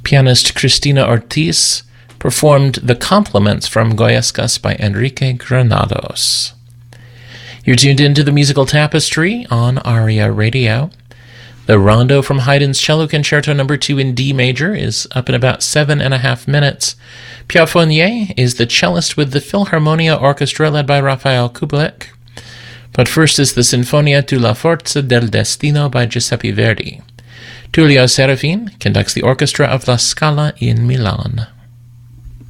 Pianist Cristina Ortiz performed the compliments from Goyescas by Enrique Granados. You're tuned into the Musical Tapestry on ARIA Radio. The Rondo from Haydn's Cello Concerto No. 2 in D major is up in about 7.5 minutes. Pierre Fournier is the cellist with the Philharmonia Orchestra led by Rafael Kubelik. But first is the Sinfonia tu la Forza del Destino by Giuseppe Verdi. Tullio Serafin conducts the orchestra of La Scala in Milan.